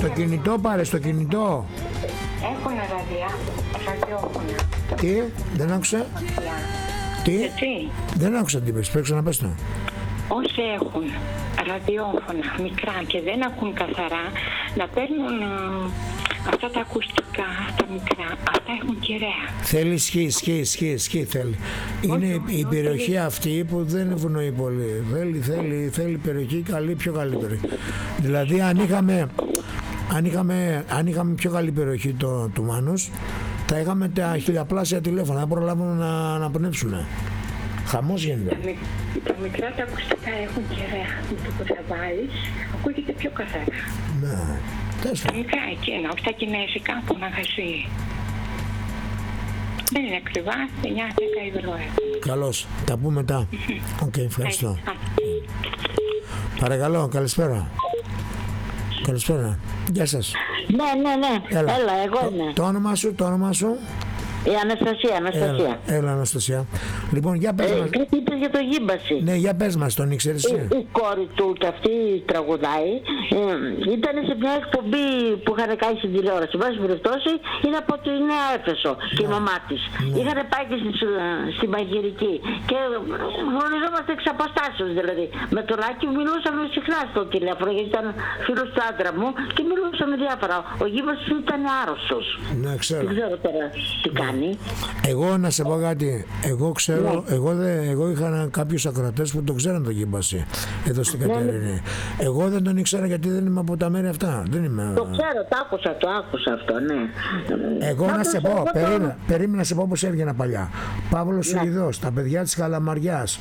Στο κινητό πάρε, στο κινητό. Έχουν ραδιόφωνα. Τι, δεν άκουσα. Τι, δεν άκουσα τι είπες, πρέπει να πες το. Όσοι έχουν ραδιόφωνα μικρά και δεν ακούν καθαρά, να παίρνουν αυτά τα ακουστικά, τα μικρά, αυτά έχουν κεραία. Θέλει ισχύ θέλει. Είναι η περιοχή αυτή που δεν ευνοεί πολύ. Θέλει περιοχή καλή, πιο καλή περιοχή. Δηλαδή αν είχαμε πιο καλή περιοχή του Μάνους, θα είχαμε τα χιλιαπλάσια τηλέφωνα, δεν προλάβουμε να αναπνεύσουνε. Χαμός γίνεται. Τα μικρά τα ακουστικά έχουν κεραία. Με το που θα βάλεις, ακούγεται πιο καθαρά. Ναι. Τα μικρά εκείνα, όχι τα κινέζικα που μαγαζί. Δεν είναι ακριβά, 9-10 ευρώ. Καλώς, τα πούμε μετά. Οκ, ευχαριστώ. Παρακαλώ, καλησπέρα. Καλησπέρα. Γεια σας. Ναι. Έλα, εγώ είμαι. Το όνομά σου. Η Αναστασία. Έλα, Αναστασία. Λοιπόν, για πες μας. Κάτι είπες για το γύμπαση. Ναι, για πες μας, τον ήξερες εσύ. Η κόρη του και αυτή τραγουδάει. Ήταν σε μια εκπομπή που είχαν κάνει στην τηλεόραση. Βάση περιπτώσει είναι από τη Νέα Έφεσο και η μαμά της. Είχαν πάει και στη μαγειρική. Και γνωριζόμαστε εξ αποστάσεως δηλαδή. Με τον Άκη μιλούσαμε συχνά στο τηλέφωνο γιατί ήταν φίλος του άντρα μου και μιλούσαμε διάφορα. Ο γύμπασης ήταν άρρωστος. Ναι, ξέρω. Δεν ξέρω τώρα τι κάνει. Εγώ να σε πω κάτι. Εγώ ξέρω, εγώ είχα κάποιους ακροατές που τον ξέραν τον Γύμπαση εδώ στην Κατερίνη. Εγώ δεν τον ήξερα γιατί δεν είμαι από τα μέρη αυτά. Δεν είμαι... Το ξέρω, το άκουσα αυτό, ναι. Εγώ να σε πω, περίμενα να σε πω πως έβγαινα παλιά. Παύλος Σουηδός, τα παιδιά της Καλαμαριάς,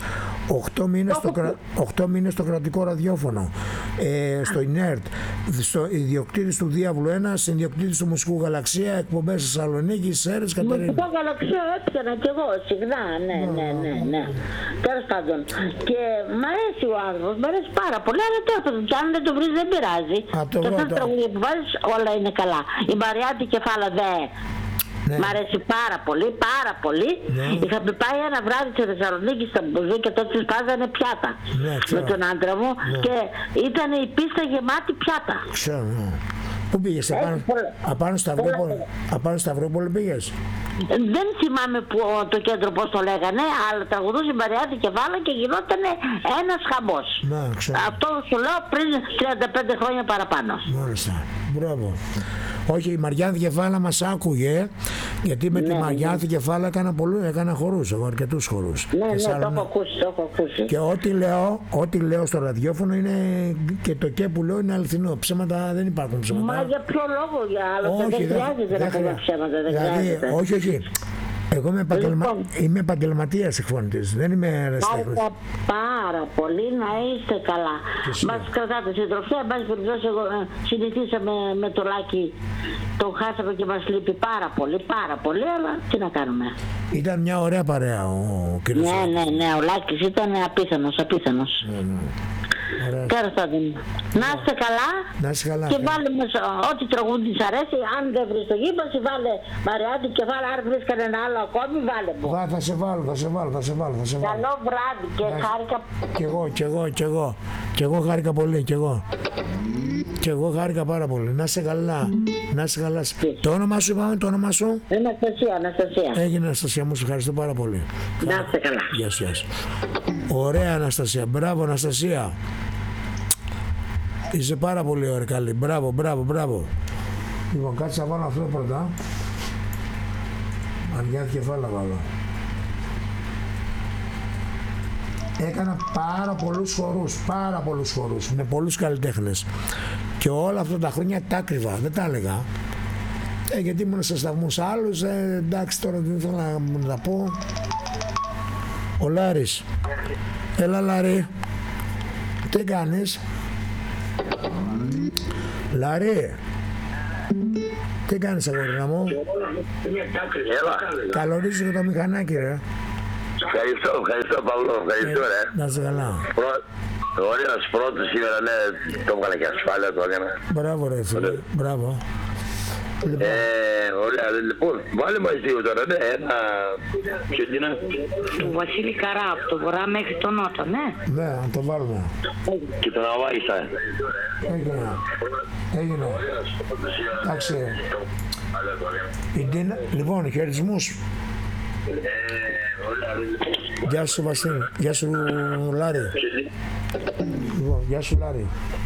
8 μήνες στο κρατικό ραδιόφωνο, στο ΙΝΕΡΤ, ιδιοκτήτης του Διάβολου 1, συνδιοκτήτης του Μουσικού Γαλαξία, εκπομπές Θεσσαλονίκη, Σέρες, Κατερίνη. Μουσικό Γαλαξία έπιανα κι εγώ συχνά, ναι. Τέλος πάντων. Και μ' αρέσει ο άνθρωπος, μ' αρέσει πάρα πολύ, αλλά τώρα αν δεν το βρεις δεν πειράζει. Και αυτά τα τραγούδια που βάζεις όλα είναι καλά. Η Μαριάτη Κεφάλα Ναι. Μ' αρέσει πάρα πολύ. Ναι. Είχαμε πάει ένα βράδυ στη Θεσσαλονίκη στα μπουζού και τότε σπάζανε πιάτα με τον άντρα μου και ήταν η πίστα γεμάτη πιάτα. Ξέρω, ναι. Πού πήγες, απάνω Σταυρόπολη πήγες? Δεν θυμάμαι το κέντρο πώς το λέγανε, αλλά τραγουδούσε η Μαριάτη Κεφάλα και γινόταν ένας χαμός. Αυτό σου λέω πριν 35 χρόνια παραπάνω. Μάλιστα, μπράβο. Όχι, η Μαριάνθη Κεφάλα μας άκουγε, γιατί με τη Μαριάνθη Κεφάλα έκανα χορούς, εγώ αρκετούς χορούς. Ναι, το έχω ακούσει. Και ό,τι λέω στο ραδιόφωνο είναι, και το και που λέω είναι αληθινό. Ψέματα δεν υπάρχουν ψέματα. Μα για ποιο λόγο, για άλλο, δεν χρειάζεται να πούμε ψέματα, δεν χρειάζεται. Όχι. Εγώ είμαι επαγγελματίας εκφωνητής, δεν είμαι αεραστέχνης. Πάρα πολύ, να είστε καλά. Μας κρατάτε συντροφιά, εν πάση περιπτώσει εγώ συνηθίσαμε με το Λάκη, τον χάσαμε και μας λείπει πάρα πολύ, αλλά τι να κάνουμε. Ήταν μια ωραία παρέα ο κύριος. Ναι, ο Λάκης ήταν απίθανος. Τέλος πάντων. Να είστε καλά. Και βάλε μας ό,τι τραγούδι της αρέσει. Αν δεν βρεις το Γύμπαση, βάλε Μαριάτη Κεφάλα. Αν βρεις κανένα άλλο ακόμη, βάλε μου. Θα σε βάλω. Καλό βράδυ και χάρηκα. Κι εγώ χάρηκα πολύ, κι εγώ χάρηκα πάρα πολύ. Να είσαι καλά. Το όνομά σου είπαμε, Αναστασία. Έγινε, Αναστασία μου, σου ευχαριστώ πάρα πολύ. Να είστε καλά. Γεια σου. Ωραία, Αναστασία. Μπράβο, Αναστασία. Είσαι πάρα πολύ ωραία, καλή. Μπράβο. Λοιπόν, κάτσε να βάλω αυτό πρώτα. Μαριάτη Κεφάλα βάλω. Έκανα πάρα πολλούς χορούς με πολλούς καλλιτέχνες και όλα αυτά τα χρόνια τα άκριβα, δεν τα έλεγα γιατί ήμουν σε σταθμούς άλλους, εντάξει τώρα δεν ήθελα να τα πω. Ο Λάρης, έλα Λάρη, τι κάνεις? Λάρη, τι κάνεις αγόρινα μου? Καλωρίζεις και το μηχανάκι ρε. Ευχαριστώ Παύλο, ευχαριστώ ρε. Να είσαι καλά. Ωραίος πρώτος σήμερα, ναι, το έβγαλα και ασφάλεια, το έκανα. Μπράβο ρε φίλε, μπράβο. Ωραία, λοιπόν, βάλε μας δύο τώρα, ναι, ένα... Ποιο είναι? Του Βασίλη Καρά, από το βορρά μέχρι τον νότο, ναι. Ναι, να το βάλουμε. Και τον Αβάησα. Έγινε. Εντάξει. Λοιπόν, χαιρετισμούς. Γεια σου Βασίλη, γεια σου Λάρη. Λοιπόν, γεια σου Λάρη.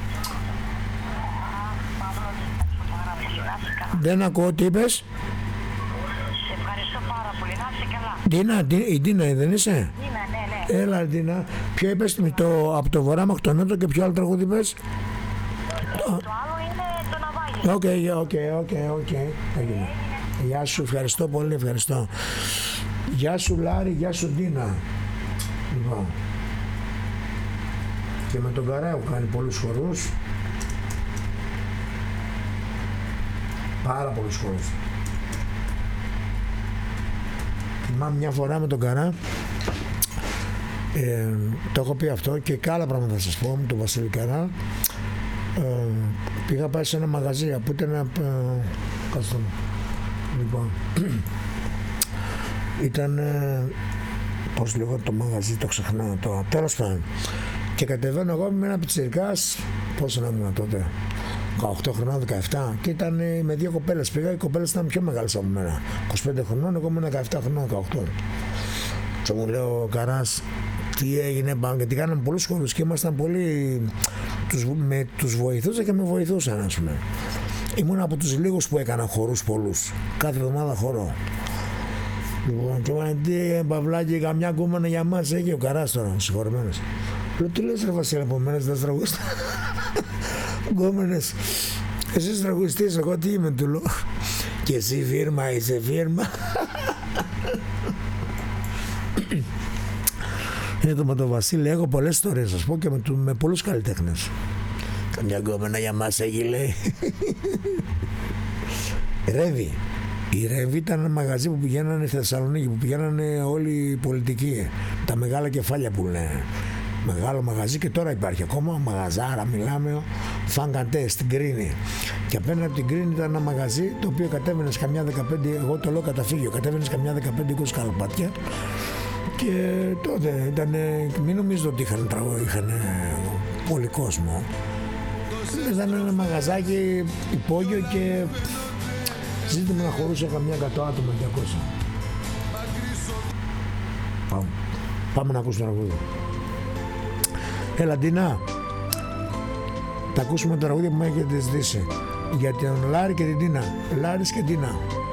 Δεν ακούω τι είπες. Σε ευχαριστώ πάρα πολύ, να είσαι καλά. Η Ντίνα δεν είσαι? Ντίνα, ναι. Έλα Ντίνα. Ποιο είπες από το βορρά μέχρι το νότο και ποιο άλλο τραγούδι είπες? Το άλλο είναι το Ναβάγιο. Οκ. Έγινε. Γεια σου, ευχαριστώ πολύ, ευχαριστώ. Γεια σου Λάρη, γεια σου Ντίνα. Λοιπόν. Και με τον Καρά έχω κάνει πολλούς χορούς. Πάρα πολλούς χορούς. Θυμάμαι μια φορά με τον Καρά, το έχω πει αυτό και άλλα πράγματα θα σας πω με τον Βασίλη Καρά. Πήγα πάει σε ένα μαγαζί που ήταν ένα... Λοιπόν, ήταν... πώς λέγω το μαγαζί, το ξεχνάω τώρα, τέλος πάντων. Και κατεβαίνω εγώ με ένα πιτσιρικάς, πόσο να ήμουν τότε, 18 χρονών, 17, και ήταν με δύο κοπέλες. Πήγα, οι κοπέλες ήταν πιο μεγάλες από μένα, 25 χρονών, εγώ ήμουν 17 χρονών, 18. Και μου λέει ο Καράς, τι έγινε, γιατί κάναμε πολλούς χώρους και ήμασταν πολύ, τους βοηθούσα και με βοηθούσαν, ας πούμε. Ήμουν από τους λίγους που έκανα χορούς πολλούς, κάθε εβδομάδα χορό. Λοιπόν, και μου λένε, τι Παυλάκη, καμιά κούμανα για μας έχει ο Καράς τώρα, συγχωρημένος. Λέω, τι λες ρε Βασίλη, από μένες δεν τραγουδιστά. Γκόμενες, εσείς τραγουδιστής, εγώ τι είμαι, του λέω. Και εσύ φίρμα, είσαι φίρμα. Είναι το με τον Βασίλη, έχω πολλές ιστορίες, σας πω, και με πολλούς καλλιτέχνες. Καμιά γκόμενα για μας έχει, λέει. Ρεύη. Η Ρεύη ήταν ένα μαγαζί που πηγαίνανε στη Θεσσαλονίκη, που πηγαίνανε όλοι οι πολιτικοί. Τα μεγάλα κεφάλια που λένε. Μεγάλο μαγαζί και τώρα υπάρχει ακόμα, μαγαζάρα μιλάμε, Φαγκαντέ στην Κρίνη. Και απέναντι από την Κρίνη ήταν ένα μαγαζί το οποίο κατέβαινες καμιά 15, εγώ το λέω καταφύγιο, κατέβαινες καμιά 15-20 καλοπάτια. Και τότε ήταν, μην νομίζετε ότι είχαν πολύ κόσμο. Ήταν ένα μαγαζάκι υπόγειο και ζήτημα να χωρούσε καμιά 100 άτομα, 200. Πάμε να ακούσουμε ένα τραγούδι. Έλα Ντίνα, θα ακούσουμε το τραγούδι που μου έχετε ζητήσει για τον Λάρη και την Ντίνα. Λάρης και Ντίνα.